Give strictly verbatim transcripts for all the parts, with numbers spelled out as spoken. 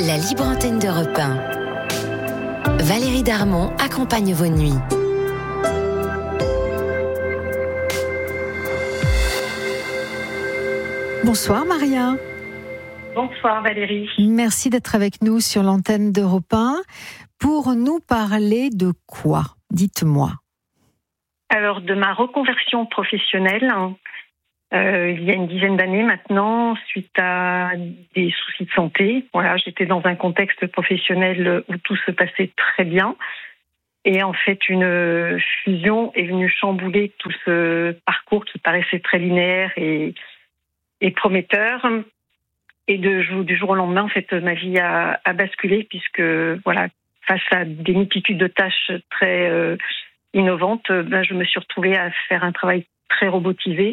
La libre antenne d'Europe un. Valérie Darmon accompagne vos nuits. Bonsoir Maria. Bonsoir Valérie. Merci d'être avec nous sur l'antenne d'Europe un. Pour nous parler de quoi ? Dites-moi. Alors, de ma reconversion professionnelle, euh, il y a une dizaine d'années maintenant, suite à des soucis de santé. Voilà, j'étais dans un contexte professionnel où tout se passait très bien. Et en fait, une fusion est venue chambouler tout ce parcours qui paraissait très linéaire et, et prometteur. Et de, du jour au lendemain, en fait, ma vie a, a basculé puisque, voilà, face à des multitudes de tâches très euh, innovantes, ben, je me suis retrouvée à faire un travail très robotisé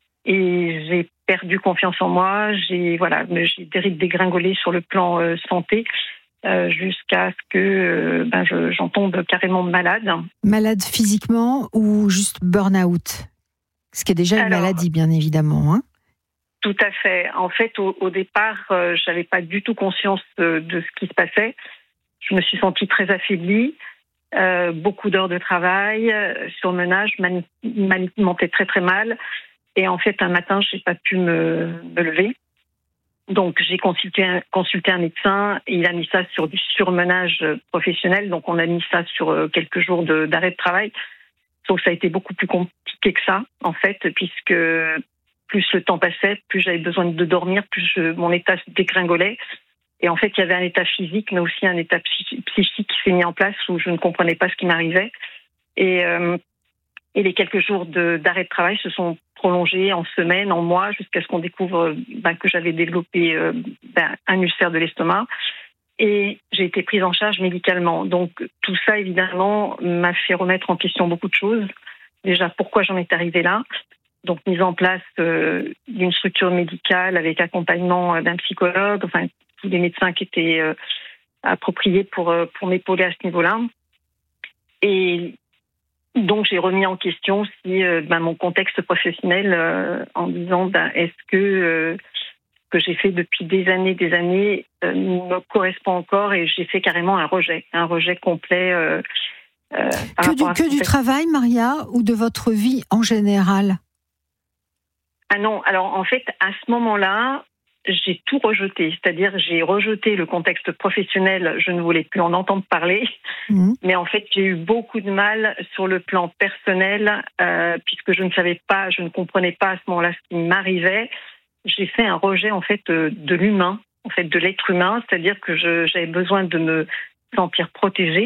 et j'ai perdu confiance en moi. J'ai voilà, j'ai dégringolé sur le plan euh, santé euh, jusqu'à ce que euh, ben, je, j'en tombe carrément malade. Malade physiquement ou juste burn-out ? Ce qui est déjà une Alors, maladie, bien évidemment. Hein ? Tout à fait. En fait, au, au départ, euh, je n'avais pas du tout conscience de, de ce qui se passait. Je me suis sentie très affaiblie. Euh, beaucoup d'heures de travail, euh, surmenage, mani- m'alimentais très très mal. Et en fait, un matin, je n'ai pas pu me, me lever. Donc, j'ai consulté un, consulté un médecin. Et il a mis ça sur du surmenage professionnel. Donc, on a mis ça sur euh, quelques jours de, d'arrêt de travail. Sauf que ça a été beaucoup plus compliqué que ça, en fait, puisque plus le temps passait, plus j'avais besoin de dormir, plus je, mon état se dégringolait. Et en fait, il y avait un état physique, mais aussi un état psychique qui s'est mis en place où je ne comprenais pas ce qui m'arrivait. Et, euh, et les quelques jours de, d'arrêt de travail se sont prolongés en semaines, en mois, jusqu'à ce qu'on découvre ben, que j'avais développé euh, ben, un ulcère de l'estomac. Et j'ai été prise en charge médicalement. Donc tout ça, évidemment, m'a fait remettre en question beaucoup de choses. Déjà, pourquoi j'en étais arrivée là ? Donc mise en place euh, d'une structure médicale avec accompagnement d'un psychologue, enfin tous les médecins qui étaient euh, appropriés pour euh, pour m'épauler à ce niveau-là. Et donc j'ai remis en question si euh, ben, mon contexte professionnel euh, en disant ben, est-ce que euh, ce que j'ai fait depuis des années, des années euh, me correspond encore, et j'ai fait carrément un rejet, un rejet complet. Euh, euh, par que du, que du travail, Maria, ou de votre vie en général ? Ah non, alors en fait, à ce moment-là, j'ai tout rejeté. C'est-à-dire, j'ai rejeté le contexte professionnel, je ne voulais plus en entendre parler. Mmh. Mais en fait, j'ai eu beaucoup de mal sur le plan personnel, euh, puisque je ne savais pas, je ne comprenais pas à ce moment-là ce qui m'arrivait. J'ai fait un rejet, en fait, de l'humain, en fait, de l'être humain. C'est-à-dire que je, j'avais besoin de me sentir protégée.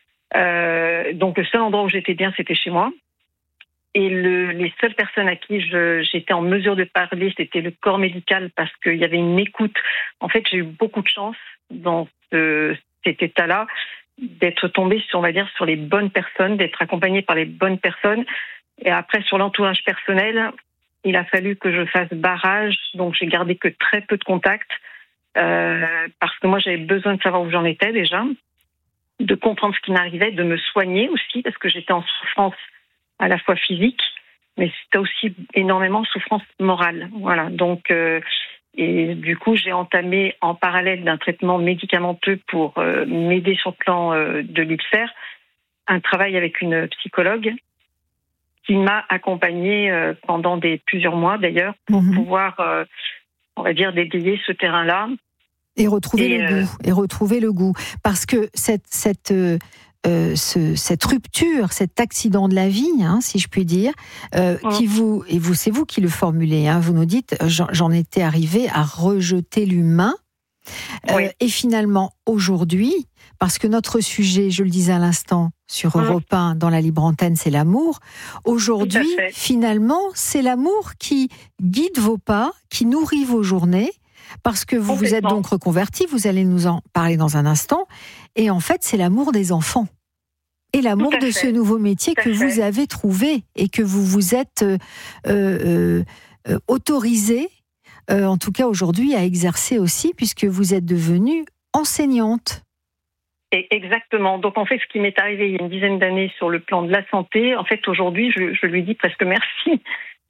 Euh, donc, le seul endroit où j'étais bien, c'était chez moi. Et le, les seules personnes à qui je, j'étais en mesure de parler, c'était le corps médical, parce qu'il y avait une écoute. En fait, j'ai eu beaucoup de chance dans ce, cet état-là d'être tombée sur, on va dire, sur les bonnes personnes, d'être accompagnée par les bonnes personnes. Et après, sur l'entourage personnel, il a fallu que je fasse barrage. Donc, j'ai gardé que très peu de contacts, euh, parce que moi, j'avais besoin de savoir où j'en étais déjà, de comprendre ce qui m'arrivait, de me soigner aussi, parce que j'étais en souffrance à la fois physique, mais c'était aussi énormément souffrance morale. Voilà. Donc, euh, et du coup, j'ai entamé en parallèle d'un traitement médicamenteux pour euh, m'aider sur le plan euh, de l'ulcère, un travail avec une psychologue qui m'a accompagnée euh, pendant des plusieurs mois d'ailleurs pour mmh. pouvoir, euh, on va dire, dégayer ce terrain-là. Et retrouver et, le euh, goût. Et retrouver le goût. Parce que cette, cette euh... Euh, ce, cette rupture, cet accident de la vie, hein, si je puis dire, euh, mmh. qui vous et vous, c'est vous qui le formulez. Hein, vous nous dites, j'en, j'en étais arrivée à rejeter l'humain. Oui. Euh, et finalement, aujourd'hui, parce que notre sujet, je le disais à l'instant, sur mmh. Europe un, dans la libre antenne, c'est l'amour. Aujourd'hui, finalement, c'est l'amour qui guide vos pas, qui nourrit vos journées. Parce que vous vous êtes donc reconverti, vous allez nous en parler dans un instant. Et en fait, c'est l'amour des enfants. Et l'amour de fait. ce nouveau métier Tout que vous fait. avez trouvé et que vous vous êtes euh, euh, euh, autorisé, euh, en tout cas aujourd'hui, à exercer aussi, puisque vous êtes devenue enseignante. Et exactement. Donc en fait, ce qui m'est arrivé il y a une dizaine d'années sur le plan de la santé, en fait aujourd'hui, je, je lui dis presque merci.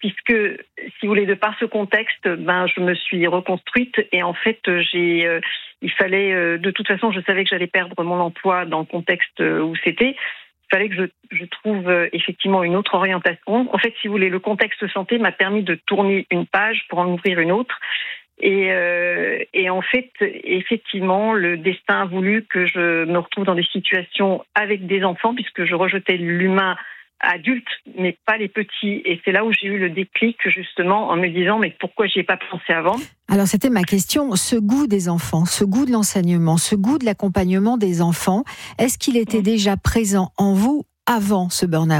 puisque, si vous voulez, de par ce contexte, ben, je me suis reconstruite et en fait, j'ai, euh, il fallait, euh, de toute façon, je savais que j'allais perdre mon emploi dans le contexte où c'était. Il fallait que je, je trouve euh, effectivement une autre orientation. En fait, si vous voulez, le contexte santé m'a permis de tourner une page pour en ouvrir une autre. Et, euh, et en fait, effectivement, le destin a voulu que je me retrouve dans des situations avec des enfants, puisque je rejetais l'humain adulte, mais pas les petits. Et c'est là où j'ai eu le déclic, justement, en me disant, mais pourquoi j'y ai pas pensé avant ? Alors, c'était ma question. Ce goût des enfants, ce goût de l'enseignement, ce goût de l'accompagnement des enfants, est-ce qu'il était déjà présent en vous avant ce burn-out ?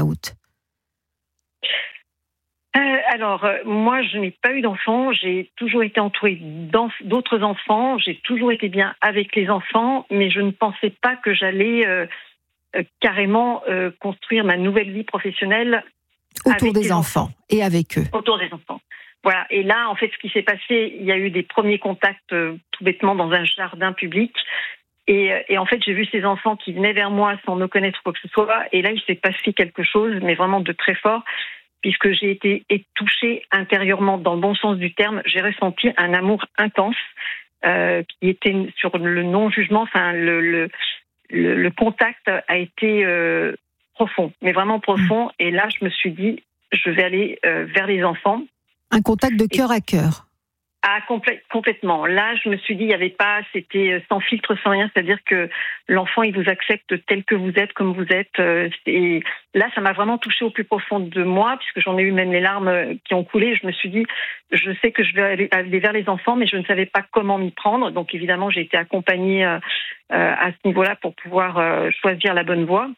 Euh, alors, euh, moi, je n'ai pas eu d'enfants. J'ai toujours été entourée d'autres enfants. J'ai toujours été bien avec les enfants, mais je ne pensais pas que j'allais euh, euh, carrément euh, construire ma nouvelle vie professionnelle autour avec des enfants. enfants et avec eux. Autour des enfants. Voilà. Et là, en fait, ce qui s'est passé, il y a eu des premiers contacts euh, tout bêtement dans un jardin public. Et, et en fait, j'ai vu ces enfants qui venaient vers moi sans me connaître quoi que ce soit. Et là, il s'est passé quelque chose, mais vraiment de très fort, puisque j'ai été touchée intérieurement, dans le bon sens du terme. J'ai ressenti un amour intense euh, qui était sur le non-jugement. Enfin, le, le, le, le contact a été euh, profond, mais vraiment profond. Et là, je me suis dit, je vais aller euh, vers les enfants. Un contact de cœur à cœur. Ah, complè- complètement. Là, je me suis dit, il n'y avait pas, c'était sans filtre, sans rien. C'est-à-dire que l'enfant, il vous accepte tel que vous êtes, comme vous êtes. Et là, ça m'a vraiment touchée au plus profond de moi, puisque j'en ai eu même les larmes qui ont coulé. Je me suis dit, je sais que je vais aller, aller vers les enfants, mais je ne savais pas comment m'y prendre. Donc, évidemment, j'ai été accompagnée euh, à ce niveau-là pour pouvoir euh, choisir la bonne voie.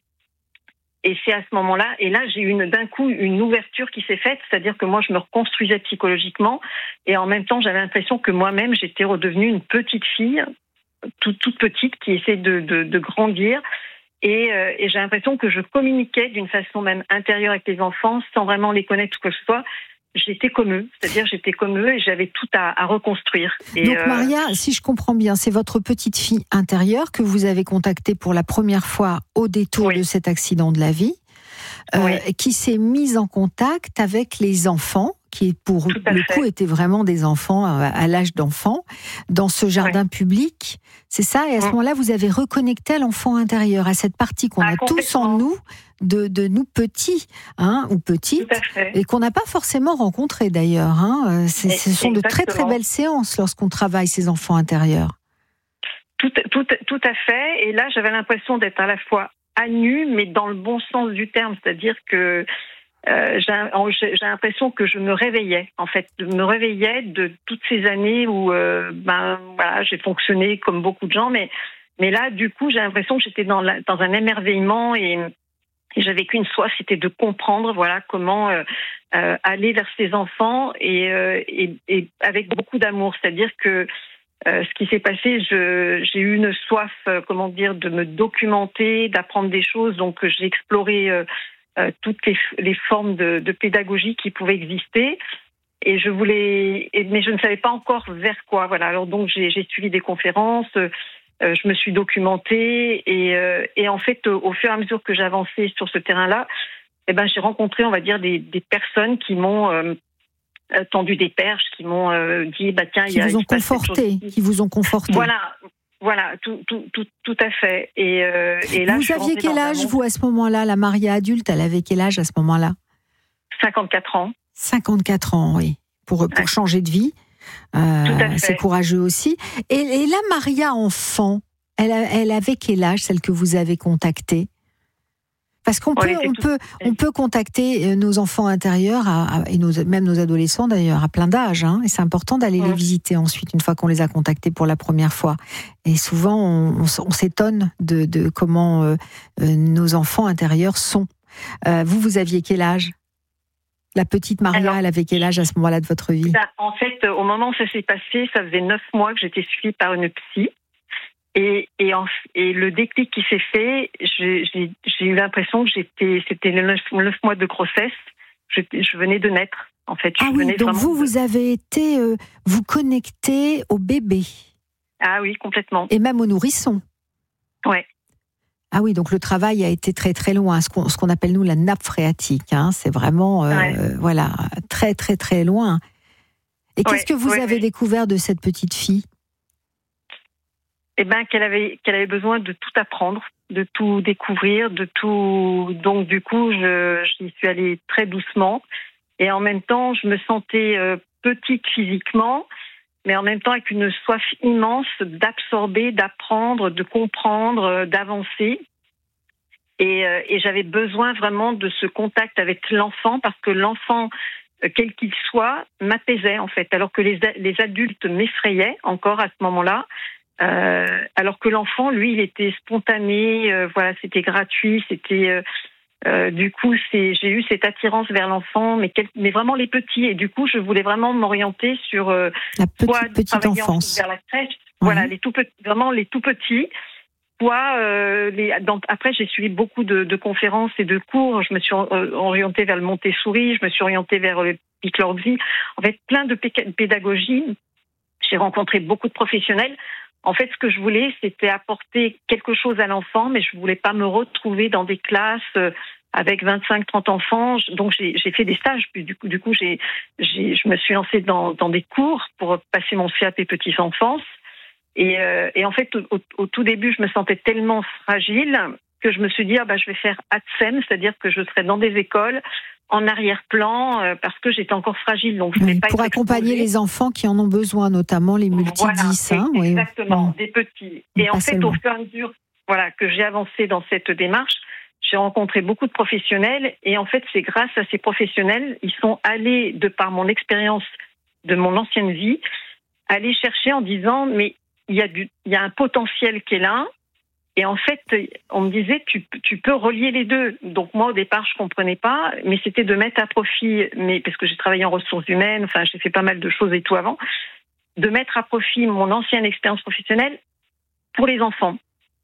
Et c'est à ce moment-là, et là, j'ai eu une, d'un coup une ouverture qui s'est faite, c'est-à-dire que moi, je me reconstruisais psychologiquement, et en même temps, j'avais l'impression que moi-même, j'étais redevenue une petite fille, toute, toute petite, qui essaie de, de, de grandir, et, euh, et j'ai l'impression que je communiquais d'une façon même intérieure avec les enfants, sans vraiment les connaître ou quoi que ce soit. J'étais comme eux, c'est-à-dire j'étais comme eux et j'avais tout à, à reconstruire. Et donc euh... Maria, si je comprends bien, c'est votre petite fille intérieure que vous avez contactée pour la première fois au détour oui. de cet accident de la vie, euh, oui. qui s'est mise en contact avec les enfants, qui pour le fait. coup étaient vraiment des enfants à l'âge d'enfant, dans ce jardin oui. public. C'est ça, et à ce mmh. moment-là, vous avez reconnecté à l'enfant intérieur, à cette partie qu'on ah, a tous en nous, de, de nous petits, hein, ou petites, et qu'on n'a pas forcément rencontré d'ailleurs. Hein. C'est, ce sont Exactement. de très très belles séances lorsqu'on travaille ces enfants intérieurs. Tout, tout, tout à fait, et là j'avais l'impression d'être à la fois à nu, mais dans le bon sens du terme, c'est-à-dire que Euh, j'ai, j'ai l'impression que je me réveillais, en fait, je me réveillais de toutes ces années où, euh, ben, voilà, j'ai fonctionné comme beaucoup de gens, mais, mais là, du coup, j'ai l'impression que j'étais dans, la, dans un émerveillement et, et j'avais qu'une soif, c'était de comprendre, voilà, comment euh, euh, aller vers ces enfants et, euh, et, et avec beaucoup d'amour, c'est-à-dire que euh, ce qui s'est passé, je, j'ai eu une soif, euh, comment dire, de me documenter, d'apprendre des choses, donc j'ai exploré. Euh, Euh, toutes les, les formes de, de pédagogie qui pouvaient exister, et je voulais, et, mais je ne savais pas encore vers quoi. Voilà. Alors donc j'ai, j'ai suivi des conférences, euh, je me suis documentée, et, euh, et en fait au, au fur et à mesure que j'avançais sur ce terrain-là, eh ben j'ai rencontré, on va dire, des, des personnes qui m'ont euh, tendu des perches, qui m'ont euh, dit bah tiens, qui il y a vous ont conforté, qui vous ont conforté. Voilà. Voilà, tout, tout, tout, tout à fait. Et, euh, et là, vous aviez quel âge, vous, à ce moment-là? La Maria adulte, elle avait quel âge à ce moment-là? cinquante-quatre ans. cinquante-quatre ans, oui. Pour, pour ouais. changer de vie. Euh, c'est courageux aussi. Et, et la Maria enfant, elle, elle avait quel âge, celle que vous avez contactée? Parce qu'on peut, on, peut, on peut contacter nos enfants intérieurs, à, à, et nos, même nos adolescents d'ailleurs, à plein d'âges. Hein, et c'est important d'aller mmh. les visiter ensuite, une fois qu'on les a contactés pour la première fois. Et souvent, on, on, on s'étonne de, de comment euh, nos enfants intérieurs sont. Euh, vous, vous aviez quel âge? La petite Maria, Alors, elle avait quel âge à ce moment-là de votre vie? bah, En fait, au moment où ça s'est passé, ça faisait neuf mois que j'étais suivie par une psy. Et, et, en, et le déclic qui s'est fait, j'ai, j'ai, j'ai eu l'impression que j'étais, c'était le neuf, neuf mois de grossesse. Je, je venais de naître, en fait. Je ah oui, donc vous, de... vous avez été euh, vous connecter au bébé. Ah oui, complètement. Et même au nourrisson. Ouais. Ah oui, donc le travail a été très très loin, ce qu'on, ce qu'on appelle nous la nappe phréatique. Hein, c'est vraiment, euh, Ouais. voilà, très très très loin. Et qu'est-ce Ouais, que vous ouais, avez ouais. découvert de cette petite fille ? Eh ben, qu'elle avait, qu'elle avait besoin de tout apprendre, de tout découvrir, de tout. Donc, du coup, je, j'y suis allée très doucement. Et en même temps, je me sentais euh, petite physiquement, mais en même temps avec une soif immense d'absorber, d'apprendre, de comprendre, euh, d'avancer. Et, euh, et j'avais besoin vraiment de ce contact avec l'enfant, parce que l'enfant, euh, quel qu'il soit, m'apaisait en fait, alors que les, les adultes m'effrayaient encore à ce moment-là. Euh, alors que l'enfant, lui, il était spontané, euh, voilà, c'était gratuit, c'était euh, euh, du coup, c'est, j'ai eu cette attirance vers l'enfant, mais, quel, mais vraiment les petits. Et du coup, je voulais vraiment m'orienter sur euh, La petite, soit petite travailler enfance. vers la crèche, Oui. voilà, les tout petits, vraiment les tout petits. Soit euh, les, donc après, j'ai suivi beaucoup de, de conférences et de cours. Je me suis orientée vers le Montessori, je me suis orientée vers le Pic Lordi. En fait, plein de pédagogie. J'ai rencontré beaucoup de professionnels. En fait, ce que je voulais, c'était apporter quelque chose à l'enfant, mais je voulais pas me retrouver dans des classes avec vingt-cinq trente enfants. Donc, j'ai, j'ai fait des stages. Puis, du coup, du coup j'ai, j'ai, je me suis lancée dans, dans des cours pour passer mon C A P petite enfance. Et, euh, et en fait, au, au tout début, je me sentais tellement fragile que je me suis dit, ah bah, je vais faire A T S E M, c'est-à-dire que je serai dans des écoles en arrière-plan euh, parce que j'étais encore fragile. Donc, je Oui, pas pour accompagner exposée. les enfants qui en ont besoin, notamment les multidis. Voilà, hein, exactement, oui. des petits. Mais et en fait, seulement. au fur et à mesure voilà, que j'ai avancé dans cette démarche, j'ai rencontré beaucoup de professionnels. Et en fait, c'est grâce à ces professionnels, ils sont allés, de par mon expérience de mon ancienne vie, aller chercher en disant, mais il y a du, il y a un potentiel qui est là. Et en fait, on me disait, tu, tu peux relier les deux. Donc moi, au départ, je comprenais pas, mais c'était de mettre à profit, mais parce que j'ai travaillé en ressources humaines, enfin, j'ai fait pas mal de choses et tout avant, de mettre à profit mon ancienne expérience professionnelle pour les enfants.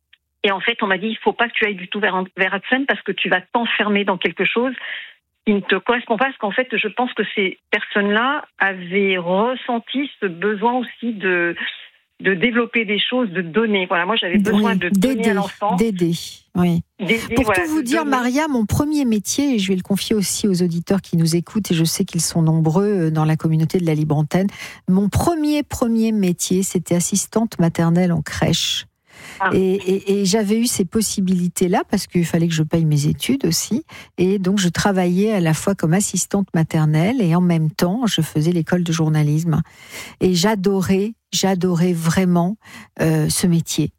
Et en fait, on m'a dit, il faut pas que tu ailles du tout vers, vers A T S E M parce que tu vas t'enfermer dans quelque chose qui ne te correspond pas. Parce qu'en fait, je pense que ces personnes-là avaient ressenti ce besoin aussi de, de développer des choses, de donner. Voilà, moi, j'avais besoin Oui, de donner d'aider, à l'enfant. D'aider, oui. D'aider, Pour voilà, tout vous de dire, donner. Maria, mon premier métier, et je vais le confier aussi aux auditeurs qui nous écoutent, et je sais qu'ils sont nombreux dans la communauté de la Libre Antenne, mon premier, premier métier, c'était assistante maternelle en crèche. Ah. Et, et, et j'avais eu ces possibilités-là parce qu'il fallait que je paye mes études aussi. Et donc, je travaillais à la fois comme assistante maternelle et en même temps, je faisais l'école de journalisme. Et j'adorais, j'adorais vraiment euh, ce métier.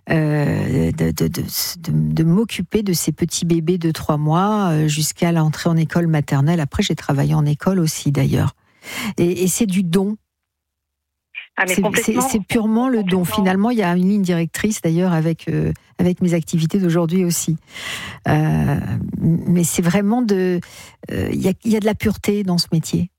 Euh, de, de, de, de, de m'occuper de ces petits bébés de trois mois euh, jusqu'à l'entrée en école maternelle. Après, j'ai travaillé en école aussi, d'ailleurs. Et, et c'est du don. Ah, mais c'est, c'est, c'est purement le don. Finalement, il y a une ligne directrice d'ailleurs avec euh, avec mes activités d'aujourd'hui aussi. Euh, mais c'est vraiment de, il euh, y a il y a de la pureté dans ce métier.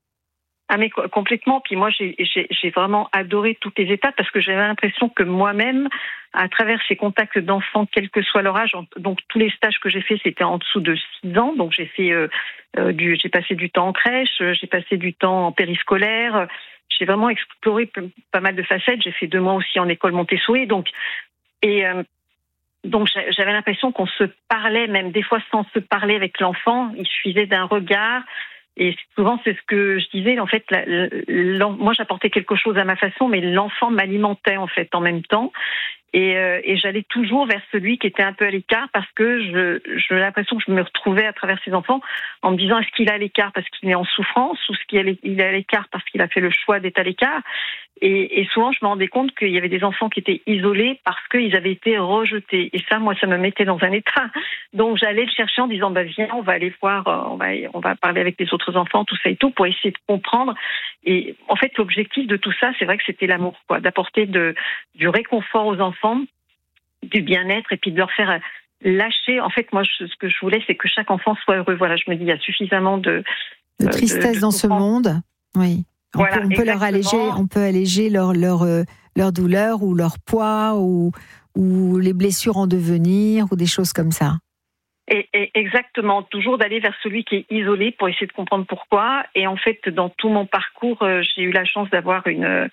Ah mais complètement. Puis moi, j'ai, j'ai, j'ai vraiment adoré toutes les étapes parce que j'avais l'impression que moi-même, à travers ces contacts d'enfants, quel que soit leur âge, donc tous les stages que j'ai faits, c'était en dessous de six ans. Donc j'ai fait euh, euh, du, j'ai passé du temps en crèche, j'ai passé du temps en périscolaire. J'ai vraiment exploré pas mal de facettes. J'ai fait deux mois aussi en école Montessori. Donc, et euh, donc j'avais l'impression qu'on se parlait, même des fois sans se parler avec l'enfant. Il suffisait d'un regard. Et souvent, c'est ce que je disais. En fait, la, la, moi, j'apportais quelque chose à ma façon, mais l'enfant m'alimentait en fait en même temps. Et, euh, et j'allais toujours vers celui qui était un peu à l'écart parce que je, j'ai l'impression que je me retrouvais à travers ses enfants en me disant est-ce qu'il est à l'écart parce qu'il est en souffrance ou est-ce qu'il est à l'écart parce qu'il a fait le choix d'être à l'écart. Et, et souvent, je me rendais compte qu'il y avait des enfants qui étaient isolés parce qu'ils avaient été rejetés. Et ça, moi, ça me mettait dans un état. Donc, j'allais le chercher en disant bah viens, on va aller voir, on va, on va parler avec les autres enfants, tout ça et tout, pour essayer de comprendre. Et en fait, l'objectif de tout ça, c'est vrai que c'était l'amour, quoi, d'apporter de, du réconfort aux enfants, du bien-être, et puis de leur faire lâcher. En fait, moi, je, ce que je voulais, c'est que chaque enfant soit heureux. Voilà, je me dis, il y a suffisamment de, de tristesse de, de dans ce monde. Oui. On voilà, peut, on peut leur alléger, on peut alléger leur leur euh, leur douleur ou leur poids ou ou les blessures en devenir ou des choses comme ça. Et, et exactement, toujours d'aller vers celui qui est isolé pour essayer de comprendre pourquoi. Et en fait, dans tout mon parcours, euh, j'ai eu la chance d'avoir une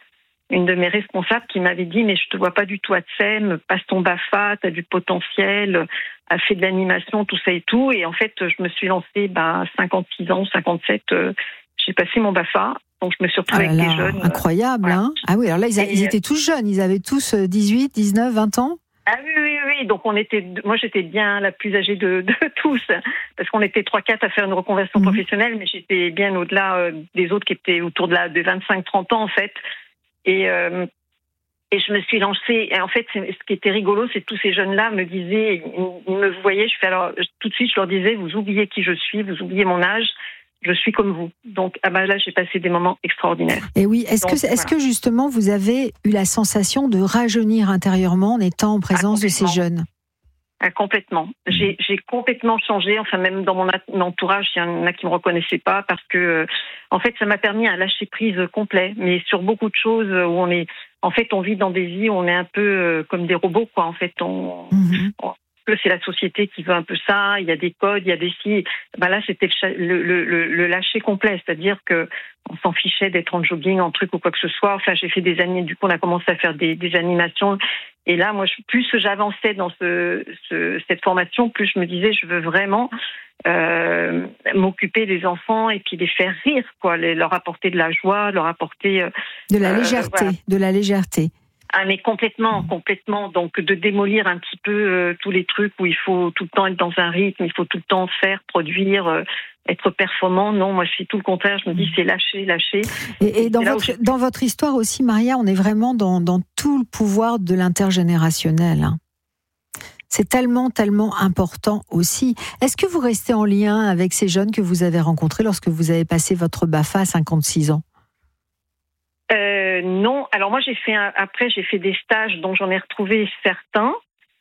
une de mes responsables qui m'avait dit mais je te vois pas du tout à T S E M, passe ton BAFA, t'as du potentiel, a fait de l'animation, tout ça et tout. Et en fait, je me suis lancée, bah, cinquante-six ans, cinquante-sept, euh, j'ai passé mon BAFA. Donc je me suis retrouvée ah là avec là, des jeunes. Incroyable, voilà. hein. Ah oui, alors là, ils, a, ils étaient tous jeunes, ils avaient tous dix-huit, dix-neuf, vingt ans. Ah oui, oui, oui. Donc on était, moi j'étais bien la plus âgée de, de tous, parce qu'on était trois quatre à faire une reconversion mmh. professionnelle, mais j'étais bien au-delà euh, des autres qui étaient autour de la de vingt-cinq trente ans en fait. Et euh, et je me suis lancée. Et en fait, c'est, ce qui était rigolo, c'est que tous ces jeunes-là me disaient, ils, ils me voyaient. Je fais alors tout de suite, je leur disais, vous oubliez qui je suis, vous oubliez mon âge. Je suis comme vous. Donc, ah ben là, j'ai passé des moments extraordinaires. Et oui, est-ce Donc, que, est-ce voilà. que justement, vous avez eu la sensation de rajeunir intérieurement en étant en présence ah, de ces jeunes ? Ah, complètement. J'ai, j'ai complètement changé. Enfin, même dans mon entourage, il y en a qui me reconnaissaient pas parce que, euh, en fait, ça m'a permis un lâcher prise complet. Mais sur beaucoup de choses où on est, en fait, on vit dans des vies où on est un peu euh, comme des robots, quoi. En fait, on, mm-hmm. on c'est la société qui veut un peu ça, il y a des codes, il y a des si. Ben là, c'était le, le, le, le lâcher complet, c'est-à-dire que on s'en fichait d'être en jogging, en truc ou quoi que ce soit. Enfin, j'ai fait des années, du coup, on a commencé à faire des, des animations. Et là, moi, plus j'avançais dans ce, ce, cette formation, plus je me disais, je veux vraiment euh, m'occuper des enfants et puis les faire rire, quoi, les, leur apporter de la joie, leur apporter euh, de la légèreté, euh, voilà. de la légèreté. Ah mais complètement, complètement. Donc de démolir un petit peu euh, tous les trucs où il faut tout le temps être dans un rythme, il faut tout le temps faire, produire, euh, être performant. Non, moi je suis tout le contraire. Je me dis c'est lâcher, lâcher. Et, et dans votre dans votre histoire aussi, Maria, on est vraiment dans dans tout le pouvoir de l'intergénérationnel. Hein. C'est tellement tellement important aussi. Est-ce que vous restez en lien avec ces jeunes que vous avez rencontrés lorsque vous avez passé votre BAFA à cinquante-six ans ? Euh, non. Alors moi j'ai fait un, après j'ai fait des stages dont j'en ai retrouvé certains.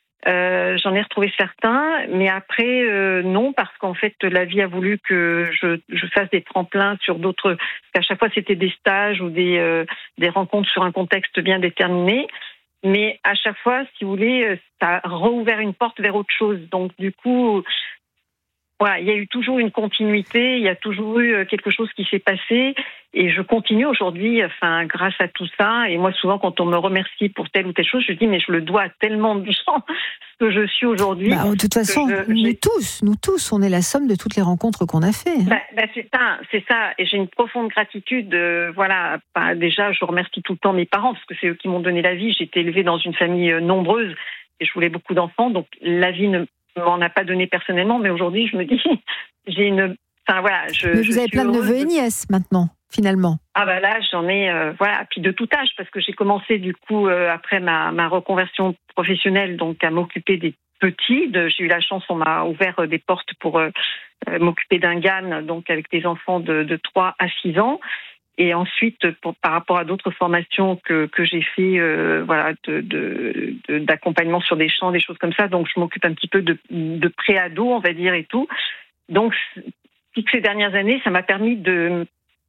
Euh, j'en ai retrouvé certains, mais après euh, non parce qu'en fait la vie a voulu que je, je fasse des tremplins sur d'autres. Parce qu'à chaque fois c'était des stages ou des euh, des rencontres sur un contexte bien déterminé. Mais à chaque fois, si vous voulez, ça a rouvert une porte vers autre chose. Donc du coup. Voilà, il y a eu toujours une continuité, il y a toujours eu quelque chose qui s'est passé et je continue aujourd'hui, enfin, grâce à tout ça. Et moi, souvent, quand on me remercie pour telle ou telle chose, je dis, mais je le dois à tellement de gens ce que je suis aujourd'hui. Bah, de toute façon, je, nous j'ai... tous, nous tous, on est la somme de toutes les rencontres qu'on a fait. Hein. Bah, bah, c'est ça, c'est ça. Et j'ai une profonde gratitude. Euh, voilà, bah, déjà, je remercie tout le temps mes parents parce que c'est eux qui m'ont donné la vie. J'ai été élevée dans une famille nombreuse et je voulais beaucoup d'enfants, donc la vie ne m'en a pas donné personnellement, mais aujourd'hui, je me dis, j'ai une... Enfin, voilà, je, mais vous je avez plein de neveux et nièces, maintenant, finalement. Ah bah là, j'en ai, euh, voilà, puis de tout âge, parce que j'ai commencé, du coup, euh, après ma, ma reconversion professionnelle, donc à m'occuper des petits. De, j'ai eu la chance, on m'a ouvert des portes pour euh, m'occuper d'un G A N, donc avec des enfants de, de trois à six ans. Et ensuite, pour, par rapport à d'autres formations que, que j'ai fait, euh, voilà, de, de, de, d'accompagnement sur des champs, des choses comme ça. Donc, je m'occupe un petit peu de, de pré-ado, on va dire, et tout. Donc, toutes ces dernières années, ça m'a permis de,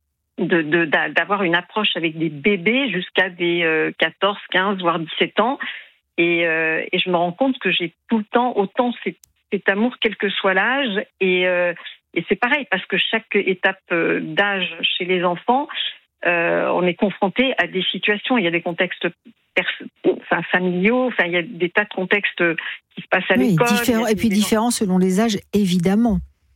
de, de, d'avoir une approche avec des bébés jusqu'à des euh, quatorze, quinze, voire dix-sept ans. Et, euh, et je me rends compte que j'ai tout le temps autant cet, cet amour, quel que soit l'âge. Et... Euh, Et c'est pareil, parce que chaque étape d'âge chez les enfants, euh, on est confronté à des situations. Il y a des contextes pers- enfin, familiaux, enfin, il y a des tas de contextes qui se passent à oui, l'école. Différents, et puis différents selon les âges, évidemment.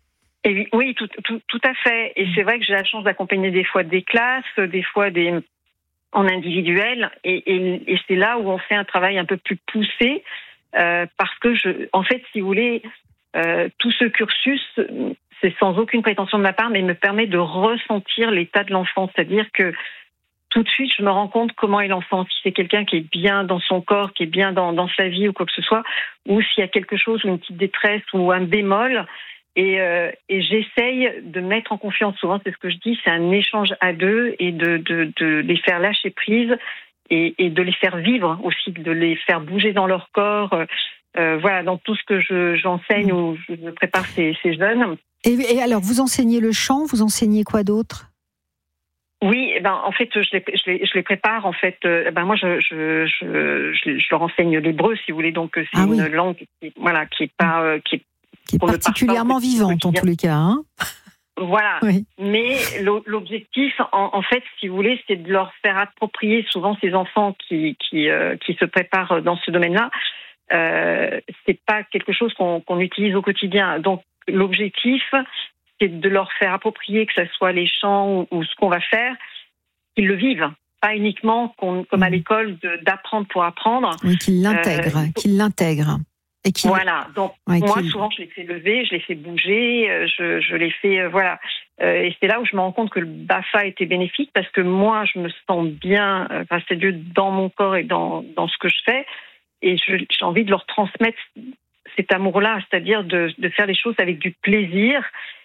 Et oui, tout, tout, tout à fait. Et c'est vrai que j'ai la chance d'accompagner des fois des classes, des fois des, en individuel. Et, et, et c'est là où on fait un travail un peu plus poussé, euh, parce que, je, en fait, si vous voulez, euh, tout ce cursus... c'est sans aucune prétention de ma part, mais me permet de ressentir l'état de l'enfant. C'est-à-dire que tout de suite, je me rends compte comment est l'enfant. Si c'est quelqu'un qui est bien dans son corps, qui est bien dans, dans sa vie ou quoi que ce soit, ou s'il y a quelque chose, ou une petite détresse, ou un bémol. Et, euh, et j'essaye de mettre en confiance. Souvent, c'est ce que je dis, c'est un échange à deux et de, de, de les faire lâcher prise et, et de les faire vivre aussi, de les faire bouger dans leur corps. Euh, voilà, dans tout ce que je, j'enseigne ou je prépare ces, ces jeunes. Et, et alors, vous enseignez le chant, vous enseignez quoi d'autre ? Oui, eh ben, en fait, je les, je les, je les prépare. En fait, euh, ben, moi, je, je, je, je, je leur enseigne l'hébreu, si vous voulez. Donc, c'est ah, une oui. langue qui, voilà, qui est pas, euh, qui est, qui est particulièrement pas, vivante, en tous les cas. Hein Voilà. Oui. Mais l'objectif, en, en fait, si vous voulez, c'est de leur faire approprier souvent ces enfants qui qui, euh, qui se préparent dans ce domaine-là. Euh, c'est pas quelque chose qu'on, qu'on utilise au quotidien. Donc, l'objectif, c'est de leur faire approprier, que ce soit les chants ou, ou ce qu'on va faire, qu'ils le vivent. Pas uniquement qu'on, comme à l'école, de, d'apprendre pour apprendre. Oui, qu'ils l'intègrent, euh, qu'ils l'intègrent. Et qui... Voilà. Donc ouais, moi, qui... souvent, je les fais lever, je les fais bouger, je, je les fais, euh, voilà. Euh, et c'est là où je me rends compte que le B A F A était bénéfique parce que moi, je me sens bien, euh, grâce à Dieu, dans mon corps et dans dans ce que je fais, et je, j'ai envie de leur transmettre cet amour-là, c'est-à-dire de, de faire les choses avec du plaisir.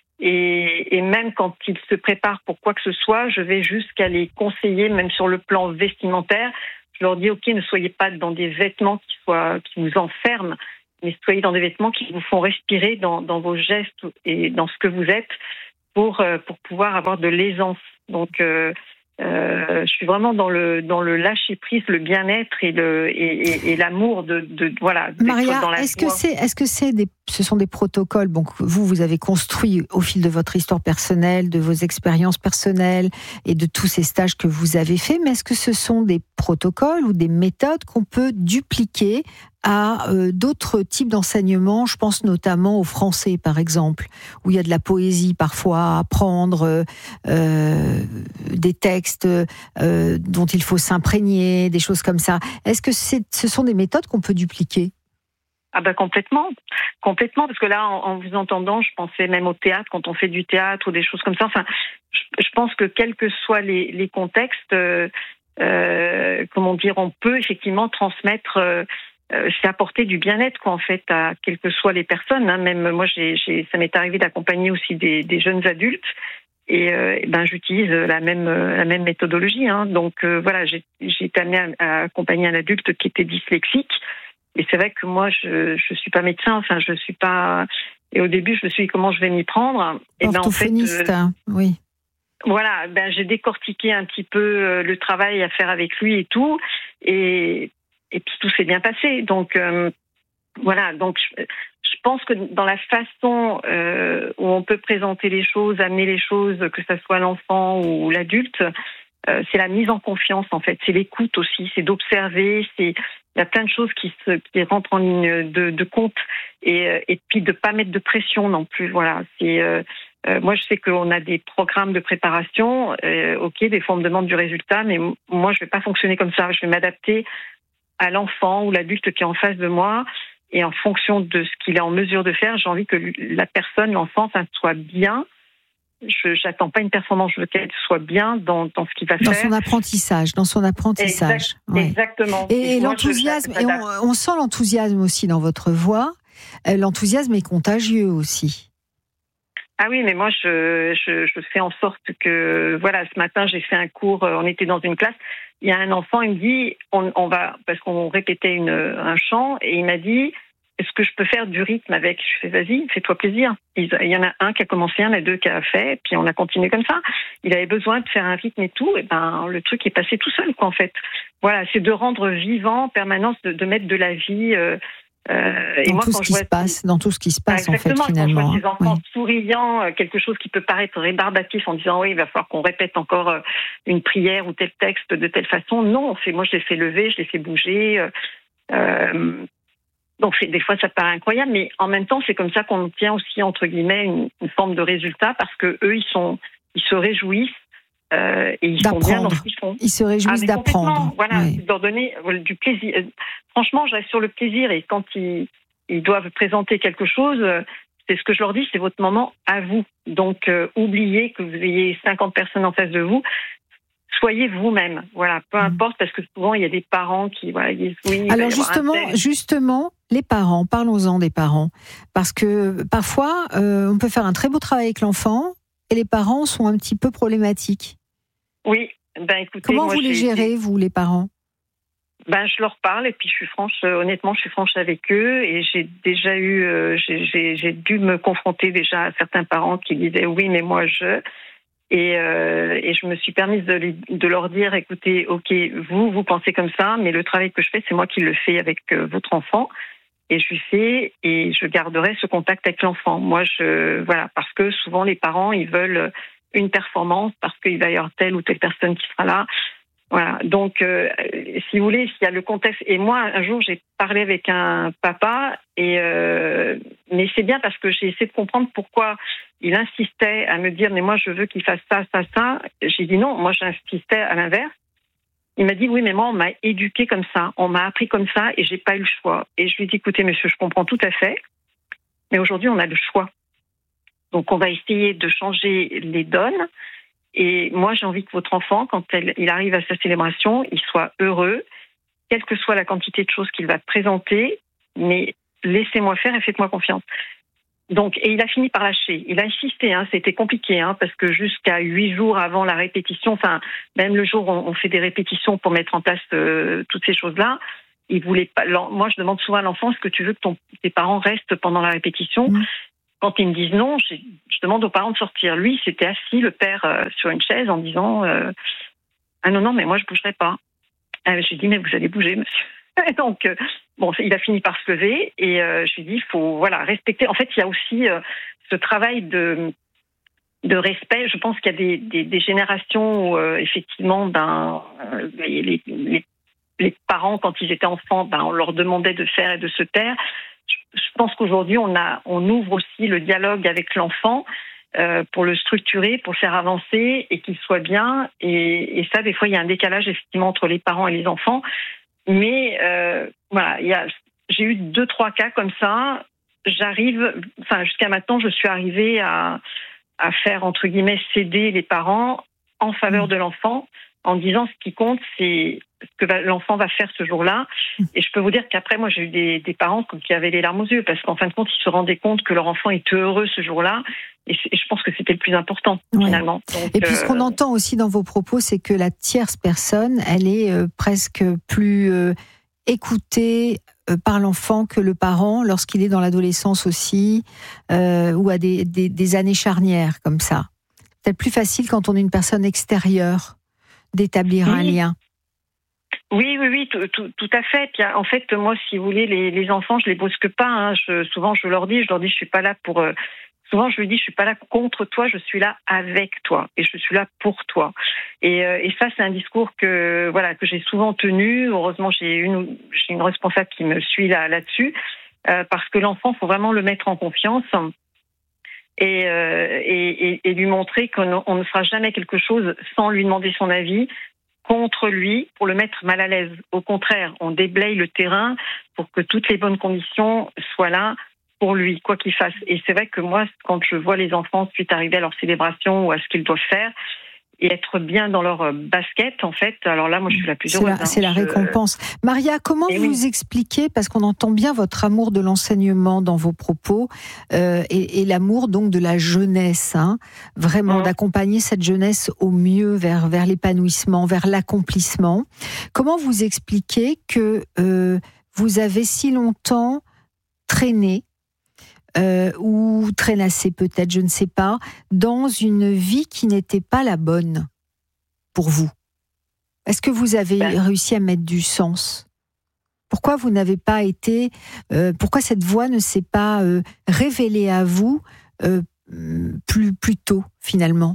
Et, et même quand ils se préparent pour quoi que ce soit, je vais jusqu'à les conseiller, même sur le plan vestimentaire. Je leur dis, ok, ne soyez pas dans des vêtements qui soient qui vous enferment, mais soyez dans des vêtements qui vous font respirer dans, dans vos gestes et dans ce que vous êtes pour, pour pouvoir avoir de l'aisance. Donc, euh, euh, je suis vraiment dans le, dans le lâcher-prise, le bien-être et, le, et, et, et l'amour de, de, voilà, d'être Maria, dans la est-ce joie. que c'est, est-ce que c'est des, ce sont des protocoles bon, que vous, vous avez construits au fil de votre histoire personnelle, de vos expériences personnelles et de tous ces stages que vous avez faits, mais est-ce que ce sont des protocoles ou des méthodes qu'on peut dupliquer à euh, d'autres types d'enseignements? Je pense notamment au français, par exemple, où il y a de la poésie parfois à apprendre, euh, des textes euh, dont il faut s'imprégner, des choses comme ça. Est-ce que c'est, ce sont des méthodes qu'on peut dupliquer? Ah ben complètement, complètement, parce que là, en, en vous entendant, je pensais même au théâtre, quand on fait du théâtre ou des choses comme ça. Enfin, je, je pense que quels que soient les, les contextes, euh, euh, comment dire, on peut effectivement transmettre, euh, euh, c'est apporter du bien-être, quoi, en fait, à quelles que soient les personnes. Hein. Même moi, j'ai, j'ai, ça m'est arrivé d'accompagner aussi des, des jeunes adultes, et, euh, ben j'utilise la même la même méthodologie. Hein. Donc euh, voilà, j'ai, j'ai été amenée à, à accompagner un adulte qui était dyslexique. Et c'est vrai que moi, je je suis pas médecin, enfin, je suis pas. Et au début, je me suis dit comment je vais m'y prendre. Et ben en fait, euh, oui. Voilà, ben j'ai décortiqué un petit peu euh, le travail à faire avec lui et tout, et et puis tout s'est bien passé. Donc euh, voilà, donc je, je pense que dans la façon euh, où on peut présenter les choses, amener les choses, que ça soit l'enfant ou l'adulte. Euh, c'est la mise en confiance, en fait. C'est l'écoute aussi, c'est d'observer, c'est il y a plein de choses qui se qui rentrent en ligne de, de compte, et et puis de pas mettre de pression non plus. Voilà, c'est euh, euh, moi je sais qu'on a des programmes de préparation, euh, ok, des fois on me demande du résultat, mais m- moi je vais pas fonctionner comme ça. Je vais m'adapter à l'enfant ou l'adulte qui est en face de moi, et en fonction de ce qu'il est en mesure de faire, j'ai envie que la personne, l'enfant, ça soit bien. Je n'attends pas une performance, je veux qu'elle soit bien dans, dans ce qu'il va dans faire. Dans son apprentissage, dans son apprentissage. Exact, ouais. Exactement. Et, et moi, l'enthousiasme, je, et on, on sent l'enthousiasme aussi dans votre voix. L'enthousiasme est contagieux aussi. Ah oui, mais moi, je, je, je fais en sorte que, voilà, ce matin, j'ai fait un cours, on était dans une classe, il y a un enfant, il me dit, on, on va, parce qu'on répétait une, un chant, et il m'a dit, est-ce que je peux faire du rythme avec? Je fais, vas-y, fais-toi plaisir. Il y en a un qui a commencé, il y en a deux qui a fait, puis on a continué comme ça. Il avait besoin de faire un rythme et tout, et ben le truc est passé tout seul, quoi, en fait. Voilà, c'est de rendre vivant, en permanence, de, de mettre de la vie. Euh, euh, et dans moi, tout quand ce je qui vois se passe, dans tout ce qui se passe, en fait, finalement. Quand je vois ces enfants oui. souriants, quelque chose qui peut paraître rébarbatif en disant oui, il va falloir qu'on répète encore une prière ou tel texte de telle façon. Non, c'est moi, je les fais lever, je les fais bouger. Euh, Donc, c'est, des fois, ça paraît incroyable, mais en même temps, c'est comme ça qu'on obtient aussi, entre guillemets, une, une forme de résultat, parce que eux, ils sont, ils se réjouissent, euh, et ils d'apprendre. sont bien dans ce qu'ils font. Ils se réjouissent ah, d'apprendre. Voilà, oui. c'est de leur donner du plaisir. Franchement, je reste sur le plaisir, et quand ils, ils doivent présenter quelque chose, c'est ce que je leur dis, c'est votre moment à vous. Donc, euh, oubliez que vous ayez cinquante personnes en face de vous. Soyez vous-même, voilà, peu importe, parce que souvent il y a des parents qui, voilà, disent oui. Alors justement, justement, les parents, parlons-en des parents, parce que parfois euh, on peut faire un très beau travail avec l'enfant et les parents sont un petit peu problématiques. Oui, ben écoutez, comment moi, vous les j'ai... gérez, vous, les parents? Ben je leur parle et puis je suis franche, euh, honnêtement, je suis franche avec eux, et j'ai déjà eu, euh, j'ai, j'ai, j'ai dû me confronter déjà à certains parents qui disaient oui, mais moi je. Et, euh, et je me suis permise de, de leur dire, écoutez, ok, vous, vous pensez comme ça, mais le travail que je fais, c'est moi qui le fais avec euh, votre enfant. et je lui fais et je garderai ce contact avec l'enfant. Moi, je voilà, parce que souvent les parents ils veulent une performance parce qu'il va y avoir telle ou telle personne qui sera là. Voilà. Donc, euh, si vous voulez, s'il y a le contexte. Et moi, un jour, j'ai parlé avec un papa, et euh, mais c'est bien parce que j'ai essayé de comprendre pourquoi il insistait à me dire, mais moi, je veux qu'il fasse ça, ça, ça. J'ai dit non. Moi, j'insistais à l'inverse. Il m'a dit oui, mais moi, on m'a éduqué comme ça, on m'a appris comme ça, et j'ai pas eu le choix. Et je lui ai dit, écoutez, monsieur, je comprends tout à fait, mais aujourd'hui, on a le choix. Donc, on va essayer de changer les donnes. Et moi, j'ai envie que votre enfant, quand elle, il arrive à sa célébration, il soit heureux, quelle que soit la quantité de choses qu'il va présenter, mais laissez-moi faire et faites-moi confiance. Donc, et il a fini par lâcher. Il a insisté, hein, c'était compliqué, hein, parce que jusqu'à huit jours avant la répétition, enfin, même le jour où on fait des répétitions pour mettre en place euh, toutes ces choses-là, il voulait pas. Moi, je demande souvent à l'enfant, est-ce que tu veux que ton, tes parents restent pendant la répétition ? Mmh. Quand ils me disent non, je, je demande aux parents de sortir. Lui, c'était assis, le père, euh, sur une chaise en disant euh, « Ah non, non, mais moi, je ne bougerai pas. » euh, J'ai dit « Mais vous allez bouger, monsieur. » Donc, euh, bon, il a fini par se lever et euh, je lui ai dit « Il faut voilà, respecter. » En fait, il y a aussi euh, ce travail de, de respect. Je pense qu'il y a des, des, des générations où, euh, effectivement, ben, euh, les, les, les parents, quand ils étaient enfants, ben, on leur demandait de faire et de se taire. Je pense qu'aujourd'hui, on, a, on ouvre aussi le dialogue avec l'enfant euh, pour le structurer, pour le faire avancer et qu'il soit bien. Et, et ça, des fois, il y a un décalage effectivement entre les parents et les enfants. Mais euh, voilà, il y a, j'ai eu deux, trois cas comme ça. J'arrive, enfin, jusqu'à maintenant, je suis arrivée à, à faire, entre guillemets, céder les parents en faveur de l'enfant en disant ce qui compte, c'est ce que l'enfant va faire ce jour-là. Et je peux vous dire qu'après, moi, j'ai eu des, des parents qui avaient les larmes aux yeux parce qu'en fin de compte, ils se rendaient compte que leur enfant était heureux ce jour-là. Et, et je pense que c'était le plus important, ouais. finalement. Donc, et puis, ce qu'on euh... entend aussi dans vos propos, c'est que la tierce personne, elle est euh, presque plus euh, écoutée euh, par l'enfant que le parent lorsqu'il est dans l'adolescence aussi euh, ou à des, des, des années charnières comme ça. C'est peut-être plus facile quand on est une personne extérieure d'établir oui. un lien. Oui, oui, oui, tout, tout, tout à fait. Puis, en fait, moi, si vous voulez, les, les enfants, je les brusque pas. Hein. Je, souvent, je leur dis, je leur dis, je suis pas là pour. Euh, souvent, je lui dis, je suis pas là contre toi, je suis là avec toi, et je suis là pour toi. Et, euh, et ça, c'est un discours que voilà que j'ai souvent tenu. Heureusement, j'ai une, j'ai une responsable qui me suit là là-dessus, euh, parce que l'enfant, faut vraiment le mettre en confiance. Et, euh, et, et, et lui montrer qu'on on ne fera jamais quelque chose sans lui demander son avis, contre lui, pour le mettre mal à l'aise. Au contraire, on déblaye le terrain pour que toutes les bonnes conditions soient là pour lui, quoi qu'il fasse. Et c'est vrai que moi, quand je vois les enfants ensuite arriver à leur célébration ou à ce qu'ils doivent faire, et être bien dans leur basket, en fait, alors là, moi, je suis la plus heureuse. C'est la, c'est la récompense. Maria, comment et vous oui. expliquez, parce qu'on entend bien votre amour de l'enseignement dans vos propos, euh, et, et l'amour donc de la jeunesse, hein, vraiment mmh. d'accompagner cette jeunesse au mieux vers, vers l'épanouissement, vers l'accomplissement. Comment vous expliquez que euh, vous avez si longtemps traîné, Euh, ou traînassé peut-être, je ne sais pas, dans une vie qui n'était pas la bonne pour vous? Est-ce que vous avez ben. réussi à mettre du sens? Pourquoi vous n'avez pas été, euh, pourquoi cette voie ne s'est pas euh, révélée à vous euh, plus, plus tôt finalement?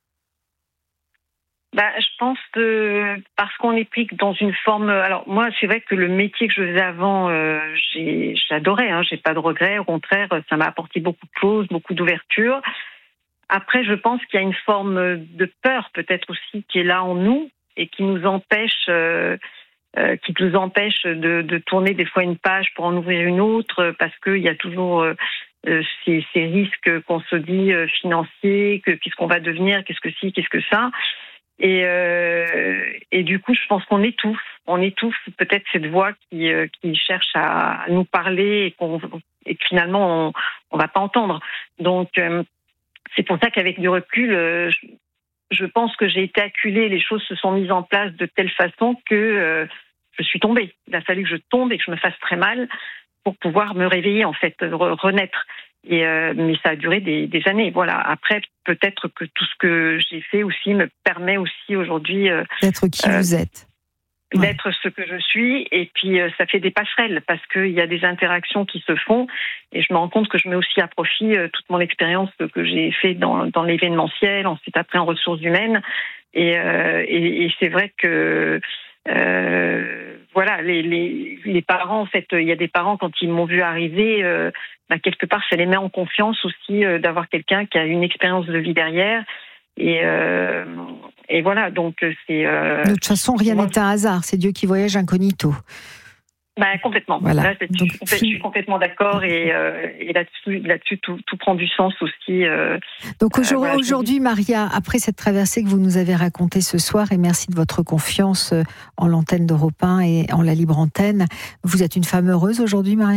Bah, je pense que parce qu'on est pris dans une forme. Alors moi, c'est vrai que le métier que je faisais avant, euh, j'ai, j'adorais. Hein, j'ai pas de regrets. Au contraire, ça m'a apporté beaucoup de choses, beaucoup d'ouverture. Après, je pense qu'il y a une forme de peur, peut-être aussi, qui est là en nous et qui nous empêche, euh, euh, qui nous empêche de, de tourner des fois une page pour en ouvrir une autre, parce qu'il y a toujours euh, ces, ces risques qu'on se dit euh, financiers, que qu'est-ce qu'on va devenir, qu'est-ce que si, qu'est-ce que ça. Et, euh, et du coup, je pense qu'on étouffe. On étouffe peut-être cette voix qui, euh, qui cherche à nous parler et, qu'on, et que finalement, on on va pas entendre. Donc, euh, c'est pour ça qu'avec du recul, euh, je, je pense que j'ai été acculée. Les choses se sont mises en place de telle façon que euh, je suis tombée. Il a fallu que je tombe et que je me fasse très mal pour pouvoir me réveiller, en fait, re- renaître. Et euh, mais ça a duré des, des années. Voilà. Après, peut-être que tout ce que j'ai fait aussi me permet aussi aujourd'hui euh, d'être qui euh, vous êtes. ouais. d'être ce que je suis. Et puis, euh, ça fait des passerelles parce qu'il y a des interactions qui se font. Et je me rends compte que je mets aussi à profit euh, toute mon expérience que j'ai fait dans, dans l'événementiel, ensuite après en ressources humaines. Et, euh, et, et c'est vrai que... Euh, voilà, les, les, les parents, en fait, il y a des parents, quand ils m'ont vu arriver, euh, bah, quelque part, ça les met en confiance aussi euh, d'avoir quelqu'un qui a une expérience de vie derrière. Et, euh, et voilà, donc c'est... Euh, de toute façon, rien n'est un hasard, c'est Dieu qui voyage incognito. Bah, complètement. Voilà. Là, je, donc, suis, je suis complètement d'accord et, euh, et là-dessus, là-dessus tout, tout prend du sens aussi. Euh, donc aujourd'hui, euh, voilà, aujourd'hui, Maria, après cette traversée que vous nous avez racontée ce soir, et merci de votre confiance en l'antenne d'Europe un et en la libre antenne, vous êtes une femme heureuse aujourd'hui, Maria ?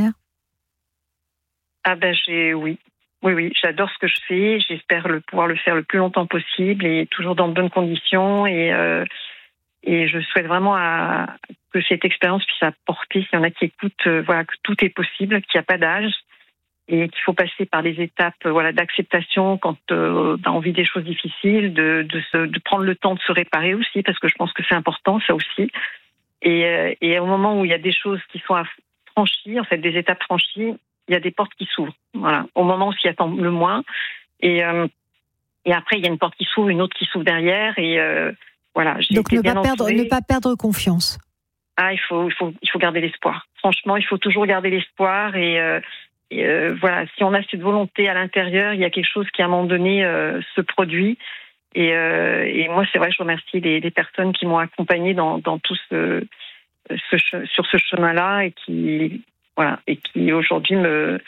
Ah ben j'ai oui. Oui, oui, j'adore ce que je fais. J'espère le, pouvoir le faire le plus longtemps possible et toujours dans de bonnes conditions. Et, euh, et je souhaite vraiment à, que cette expérience puisse apporter, s'il y en a qui écoutent, euh, voilà, que tout est possible, qu'il n'y a pas d'âge et qu'il faut passer par des étapes euh, voilà, d'acceptation quand euh, ben, on vit des choses difficiles, de, de, se, de prendre le temps de se réparer aussi, parce que je pense que c'est important, ça aussi. Et, euh, et au moment où il y a des choses qui sont à franchir, en fait, des étapes franchies, il y a des portes qui s'ouvrent, voilà, au moment où s'y attend le moins. Et, euh, et après, il y a une porte qui s'ouvre, une autre qui s'ouvre derrière. Et euh, voilà. J'ai Donc été ne bien pas perdre, entourée. ne pas perdre confiance. Ah, il faut, il faut, il faut garder l'espoir. Franchement, il faut toujours garder l'espoir. Et, euh, et euh, voilà, si on a cette volonté à l'intérieur, il y a quelque chose qui à un moment donné euh, se produit. Et, euh, et moi, c'est vrai, je remercie les, les personnes qui m'ont accompagnée dans, dans tout ce, ce, sur ce chemin-là et qui Voilà, et qui aujourd'hui me,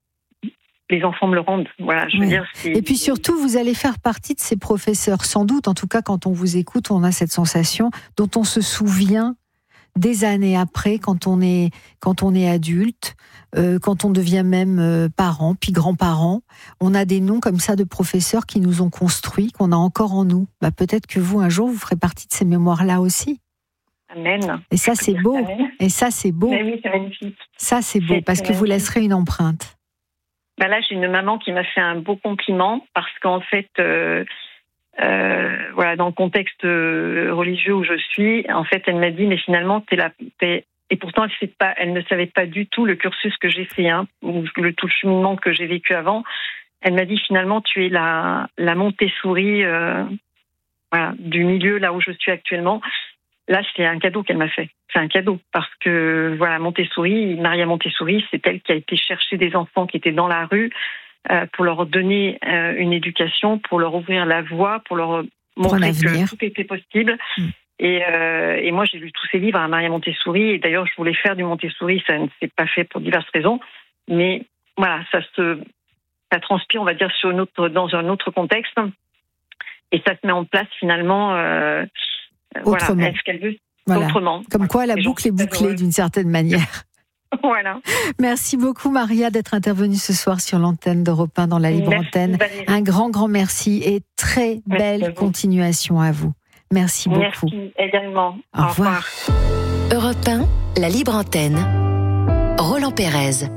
les enfants me le rendent. Voilà, je veux oui. dire. C'est... Et puis surtout, vous allez faire partie de ces professeurs, sans doute. En tout cas, quand on vous écoute, on a cette sensation dont on se souvient des années après, quand on est quand on est adulte, euh, quand on devient même euh, parent, puis grand-parent. On a des noms comme ça de professeurs qui nous ont construits, qu'on a encore en nous. Bah, peut-être que vous, un jour, vous ferez partie de ces mémoires-là aussi. Amen. Et ça, c'est beau. Amen. Et ça, c'est beau. Mais oui, c'est magnifique. Ça, c'est beau, c'est parce que vous laisserez une empreinte. Bah là, j'ai une maman qui m'a fait un beau compliment, parce qu'en fait, euh, euh, voilà, dans le contexte religieux où je suis, en fait, elle m'a dit, mais finalement, t'es là, t'es... Et pourtant, elle, sait pas, elle ne savait pas du tout le cursus que j'ai fait, hein, ou le, tout le cheminement que j'ai vécu avant. Elle m'a dit, finalement, tu es la, la Montessori euh, voilà, du milieu, là où je suis actuellement. Là, c'est un cadeau qu'elle m'a fait. C'est un cadeau parce que, voilà, Montessori, Maria Montessori, c'est elle qui a été chercher des enfants qui étaient dans la rue euh, pour leur donner euh, une éducation, pour leur ouvrir la voie, pour leur montrer que tout était possible. Mmh. Et, euh, et moi, j'ai lu tous ces livres à Maria Montessori. Et d'ailleurs, je voulais faire du Montessori. Ça ne s'est pas fait pour diverses raisons. Mais voilà, ça se, ça transpire, on va dire, sur une autre, dans un autre contexte. Et ça se met en place finalement... Euh, Autrement. Voilà, est-ce qu'elle veut voilà. autrement. Comme quoi la boucle est bouclée d'une certaine manière. Voilà. Merci beaucoup Maria d'être intervenue ce soir sur l'antenne d'Europe un dans la libre merci, antenne. Valérie. Un grand grand merci et très merci belle à continuation à vous. Merci beaucoup. Merci également. Au, Au revoir. revoir. Europe un, la libre antenne. Roland Pérez.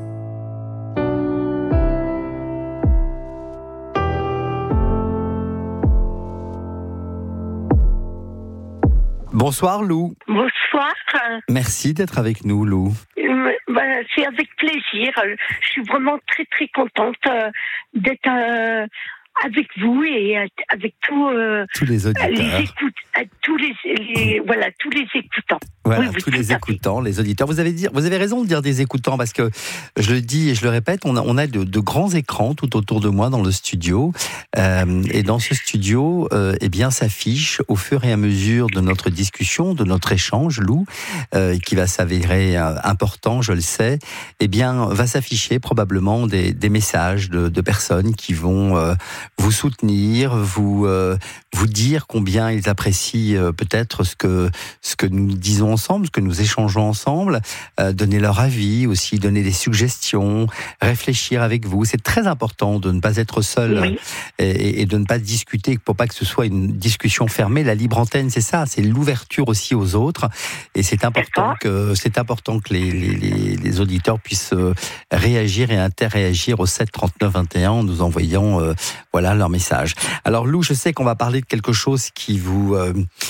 Bonsoir Lou. Bonsoir. Merci d'être avec nous Lou. Euh, bah, c'est avec plaisir. Je suis vraiment très très contente euh, d'être euh, avec vous et avec tous euh, tous les auditeurs, les écoute, tous les, les voilà tous les écoutants. Voilà, oui, oui, tous les écoutants, les auditeurs. Vous avez, dire, vous avez raison de dire des écoutants parce que, je le dis et je le répète, on a, on a de, de grands écrans tout autour de moi dans le studio. Euh, et dans ce studio, euh, eh bien, s'affiche au fur et à mesure de notre discussion, de notre échange, Lou, euh, qui va s'avérer euh, important, je le sais, eh bien, va s'afficher probablement des, des messages de, de personnes qui vont euh, vous soutenir, vous, euh, vous dire combien ils apprécient euh, peut-être ce que, ce que nous disons ensemble, ce que nous échangeons ensemble, euh, donner leur avis, aussi donner des suggestions, réfléchir avec vous. C'est très important de ne pas être seul oui. et, et de ne pas discuter pour pas que ce soit une discussion fermée. La libre antenne, c'est ça, c'est l'ouverture aussi aux autres. Et c'est important que c'est important que les, les, les, les auditeurs puissent réagir et interréagir au sept trente-neuf vingt et un en nous envoyant euh, voilà leur message. Alors Lou, je sais qu'on va parler de quelque chose qui vous euh,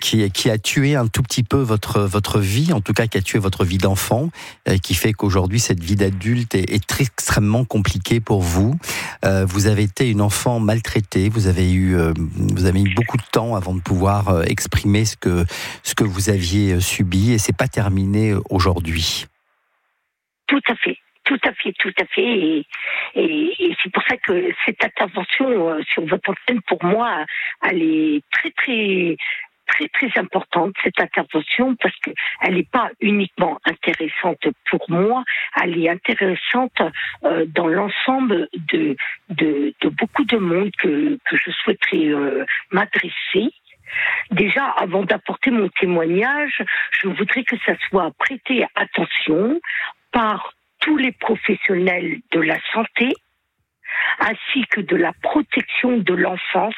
qui, qui a tué un tout petit peu votre, votre vie, en tout cas qui a tué votre vie d'enfant, euh, qui fait qu'aujourd'hui cette vie d'adulte est, est très, extrêmement compliquée pour vous. Euh, vous avez été une enfant maltraitée, vous avez eu, euh, vous avez eu beaucoup de temps avant de pouvoir euh, exprimer ce que, ce que vous aviez subi, et c'est pas terminé aujourd'hui. Tout à fait. Tout à fait, tout à fait. Et, et, et c'est pour ça que cette intervention euh, sur votre antenne, pour moi, elle est très, très, très, très importante, cette intervention, parce qu'elle n'est pas uniquement intéressante pour moi, elle est intéressante euh, dans l'ensemble de, de, de beaucoup de monde que, que je souhaiterais euh, m'adresser. Déjà, avant d'apporter mon témoignage, je voudrais que ça soit prêté attention par tous les professionnels de la santé, ainsi que de la protection de l'enfance,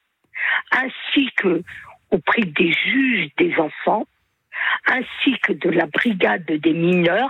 ainsi que auprès des juges des enfants, ainsi que de la brigade des mineurs,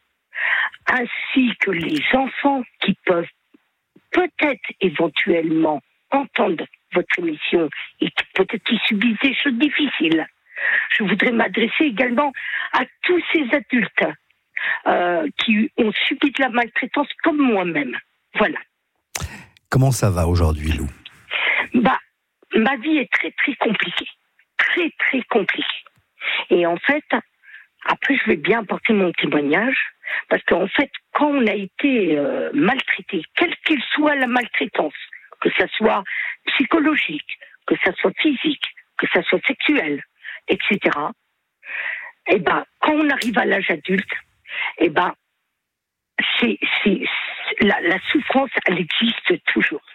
ainsi que les enfants qui peuvent peut-être éventuellement entendre votre émission et qui peut-être qui subissent des choses difficiles. Je voudrais m'adresser également à tous ces adultes Euh, qui ont subi de la maltraitance comme moi-même. Voilà. Comment ça va aujourd'hui, Lou ? Bah, ma vie est très très compliquée. Très très compliquée. Et en fait, après je vais bien apporter mon témoignage, parce qu'en fait, quand on a été euh, maltraité, quelle qu'elle soit la maltraitance, que ça soit psychologique, que ça soit physique, que ça soit sexuel, et cetera, et ben, quand on arrive à l'âge adulte, eh ben, c'est, c'est, c'est la, la souffrance, elle existe toujours.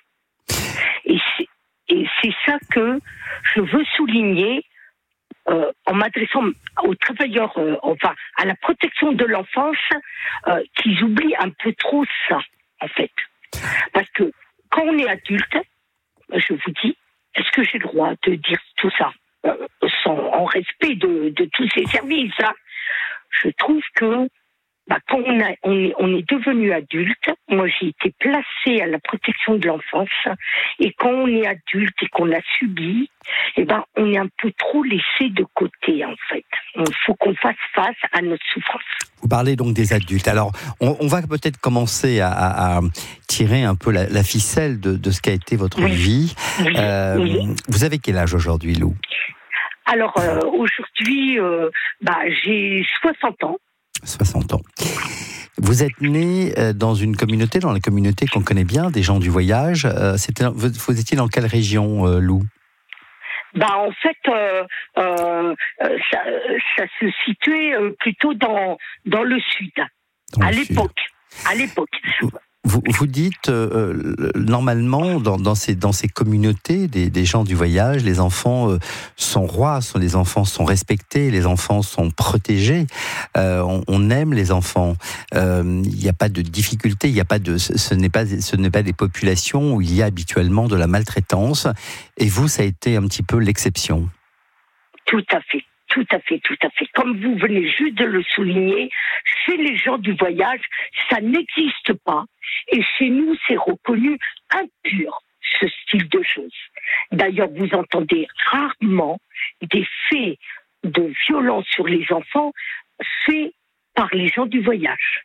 Et c'est, et c'est ça que je veux souligner euh, en m'adressant aux travailleurs, euh, enfin, à la protection de l'enfance, euh, qu'ils oublient un peu trop ça, en fait. Parce que quand on est adulte, je vous dis, est-ce que j'ai le droit de dire tout ça euh, sans, en respect de, de tous ces services, hein. Je trouve que bah, quand on, a, on, est, on est devenu adulte, moi j'ai été placée à la protection de l'enfance, et quand on est adulte et qu'on a subi, eh ben, on est un peu trop laissé de côté en fait. Il faut qu'on fasse face à notre souffrance. Vous parlez donc des adultes. Alors, on, on va peut-être commencer à, à, à tirer un peu la, la ficelle de, de ce qu'a été votre oui. vie. Oui. Euh, oui. Vous avez quel âge aujourd'hui, Lou ? Alors, euh, aujourd'hui, euh, bah, j'ai soixante ans. soixante ans. Vous êtes né dans une communauté, dans la communauté qu'on connaît bien, des gens du voyage. C'était, vous, vous étiez dans quelle région, Lou ? Bah, en fait, euh, euh, ça, ça se situait plutôt dans, dans le sud, dans à, le l'époque, sud. à l'époque. Vous, vous dites, euh, normalement, dans, dans, ces, dans ces communautés des, des gens du voyage, les enfants euh, sont rois, sont, les enfants sont respectés, les enfants sont protégés. Euh, on, on aime les enfants. Il euh, n'y a pas de difficulté, il y a pas de, ce n'est pas, ce n'est pas des populations où il y a habituellement de la maltraitance. Et vous, ça a été un petit peu l'exception. Tout à fait. Tout à fait, tout à fait. Comme vous venez juste de le souligner, chez les gens du voyage, ça n'existe pas. Et chez nous, c'est reconnu impur, ce style de choses. D'ailleurs, vous entendez rarement des faits de violence sur les enfants faits par les gens du voyage.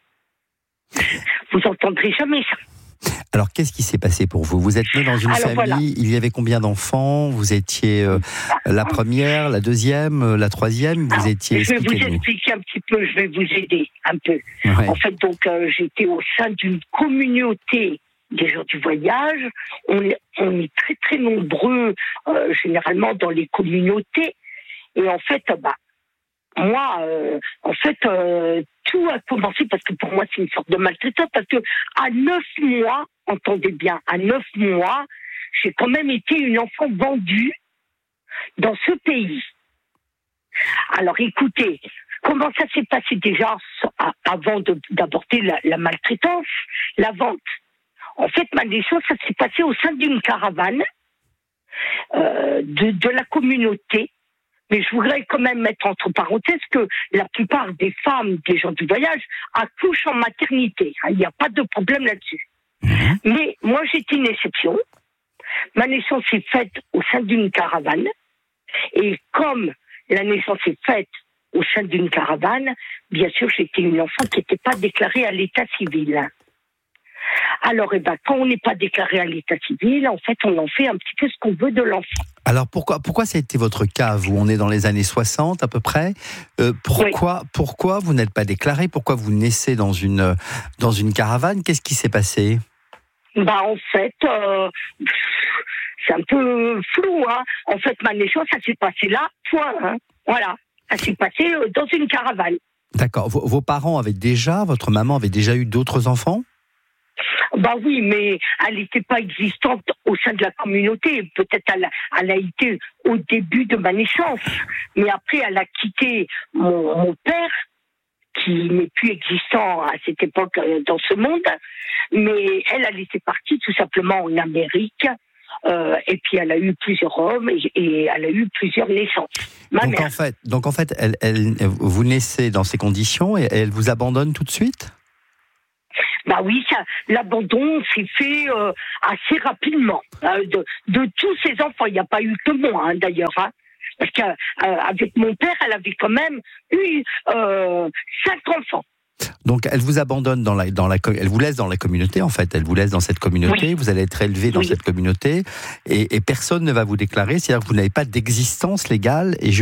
Vous n'entendrez jamais ça. Alors, qu'est-ce qui s'est passé pour vous ? Vous êtes né dans une Alors, famille, voilà. Il y avait combien d'enfants ? Vous étiez euh, la première, la deuxième, la troisième Vous Alors, étiez Je vais vous expliquer un petit peu, je vais vous aider un peu. Ouais. En fait, donc, euh, j'étais au sein d'une communauté des gens du voyage. On est, on est très, très nombreux, euh, généralement, dans les communautés. Et en fait, bah, moi, euh, en fait, euh, tout a commencé parce que pour moi, c'est une sorte de maltraitance. Parce que à neuf mois, entendez bien, à neuf mois, j'ai quand même été une enfant vendue dans ce pays. Alors, écoutez, comment ça s'est passé déjà avant de, d'aborder la, la maltraitance, la vente. En fait, ma naissance, ça s'est passé au sein d'une caravane euh, de, de la communauté. Mais je voudrais quand même mettre entre parenthèses que la plupart des femmes, des gens du voyage, accouchent en maternité. Il n'y a pas de problème là-dessus. Mmh. Mais moi, j'étais une exception. Ma naissance s'est faite au sein d'une caravane. Et comme la naissance est faite au sein d'une caravane, bien sûr, j'étais une enfant qui n'était pas déclarée à l'état civil. Alors, eh ben, quand on n'est pas déclaré à l'état civil, en fait, on en fait un petit peu ce qu'on veut de l'enfant. Alors, pourquoi, pourquoi ça a été votre cas, vous? On est dans les années soixante à peu près. Euh, pourquoi, oui. pourquoi vous n'êtes pas déclaré? Pourquoi vous naissez dans une, dans une caravane? Qu'est-ce qui s'est passé? Bah, en fait, euh, c'est un peu flou. Hein. En fait, ma naissance, ça s'est passé là, point. Hein. Voilà, ça s'est passé dans une caravane. D'accord. Vos, vos parents avaient déjà, votre maman avait déjà eu d'autres enfants? Bah oui, mais elle n'était pas existante au sein de la communauté. Peut-être elle, elle a été au début de ma naissance. Mais après, elle a quitté mon, mon père, qui n'est plus existant à cette époque dans ce monde. Mais elle, elle était partie tout simplement en Amérique. Euh, et puis elle a eu plusieurs hommes et, et elle a eu plusieurs naissances. Ma donc, mère. En fait, donc en fait, elle, elle, vous naissez dans ces conditions et elle vous abandonne tout de suite? Bah oui, ça, l'abandon s'est fait euh, assez rapidement. Euh, de, de tous ses enfants, il n'y a pas eu que moi, hein, d'ailleurs. Hein, parce qu'avec euh, mon père, elle avait quand même eu euh, cinq enfants. Donc elle vous abandonne dans la, dans la, elle vous laisse dans la communauté en fait. Elle vous laisse dans cette communauté. Oui. Vous allez être élevé dans oui. cette communauté et, et personne ne va vous déclarer. C'est-à-dire que vous n'avez pas d'existence légale. Et je